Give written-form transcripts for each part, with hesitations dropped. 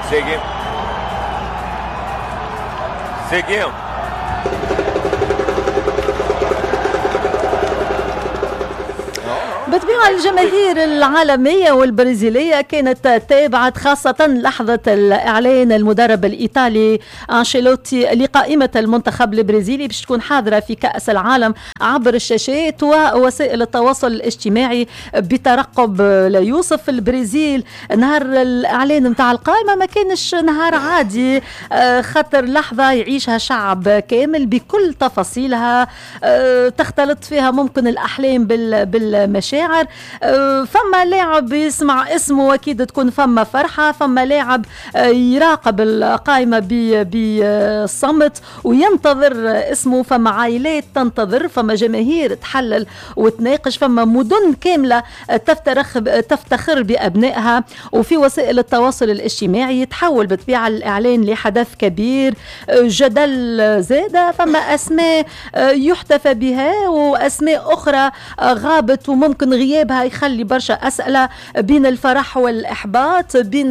Seguimos. بالطبيعة الجماهير العالمية والبرازيلية كانت تابعت خاصة لحظة الإعلان المدرب الإيطالي أنشيلوتي لقائمة المنتخب البرازيلي باش تكون حاضرة في كأس العالم عبر الشاشات ووسائل التواصل الاجتماعي بترقب ليوسف. البرازيل نهار الإعلان متاع القائمة ما كانش نهار عادي، خاطر لحظة يعيشها شعب كامل بكل تفاصيلها، تختلط فيها ممكن الأحلام بالمشاعر. فما لاعب يسمع اسمه أكيد تكون فما فرحة، فما لاعب يراقب القائمة بالصمت وينتظر اسمه، فما عائلات تنتظر، فما جماهير تحلل وتناقش، فما مدن كاملة تفتخر بأبنائها. وفي وسائل التواصل الاجتماعي يتحول بطبيعة الإعلان لحدث كبير، جدل زادة، فما أسماء يحتفى بها وأسماء أخرى غابت وممكن غيابها يخلي برشا أسئلة بين الفرح والإحباط، بين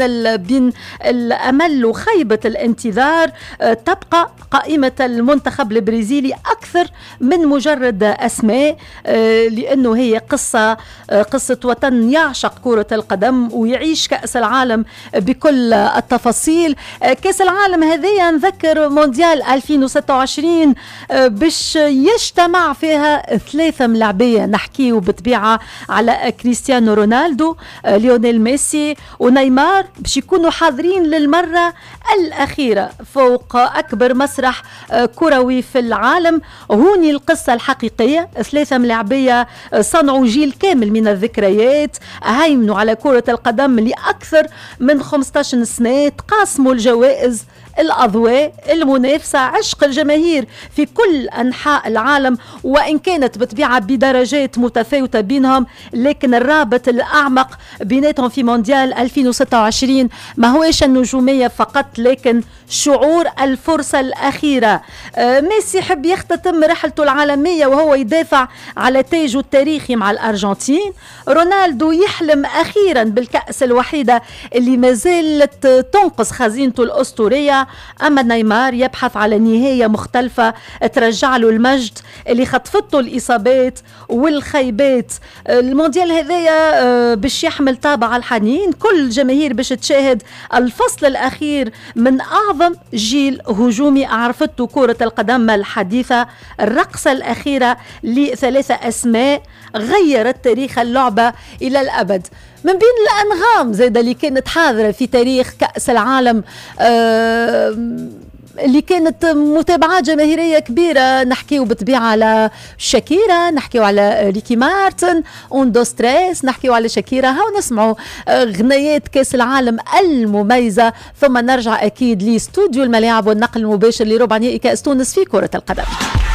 الأمل وخيبة الانتظار. تبقى قائمة المنتخب البرازيلي أكثر من مجرد أسماء، لأنه هي قصة وطن يعشق كرة القدم ويعيش كأس العالم بكل التفاصيل. كأس العالم هذه نذكر مونديال 2026 باش يجتمع فيها 3 ملاعبية، نحكيه بطبيعة على كريستيانو رونالدو، ليونيل ميسي ونيمار، باش يكونوا حاضرين للمرة الأخيرة فوق أكبر مسرح كروي في العالم. هوني القصة الحقيقية، 3 ملاعبية صنعوا جيل كامل من الذكريات، هيمنوا على كرة القدم لأكثر من 15 سنة، قاسموا الجوائز، الأضواء، المنافسة، عشق الجماهير في كل أنحاء العالم، وإن كانت بطبيعة بدرجات متفاوتة بينهم، لكن الرابط الأعمق بيناتهم في مونديال 2026 ما هوش النجومية فقط، لكن شعور الفرصة الأخيرة. ميسي يحب يختتم رحلته العالمية وهو يدافع على تاجه التاريخي مع الأرجنتين. رونالدو يحلم أخيرا بالكأس الوحيدة اللي ما زالت تنقص خزينته الأسطورية. أما نيمار يبحث على نهاية مختلفة ترجع له المجد اللي خطفته الإصابات والخيبات. المونديال هذايا باش يحمل طابع الحنين، كل الجماهير باش تشاهد الفصل الأخير من أعظم جيل هجومي أعرفته كرة القدم الحديثة. الرقصة الأخيرة ل3 أسماء غيرت تاريخ اللعبة إلى الأبد. من بين الأنغام زيادة اللي كانت حاضرة في تاريخ كأس العالم اللي كانت متابعات جماهيرية كبيرة، نحكيو بطبيعة على شاكيرا، نحكيو على ريكي مارتن، اوندو ستريس، نحكيو على شاكيرا، هاو نسمعوا غنيات كاس العالم المميزة. ثم نرجع أكيد لاستوديو الملاعب والنقل المباشر لربع نهائي كأس تونس في كرة القدم.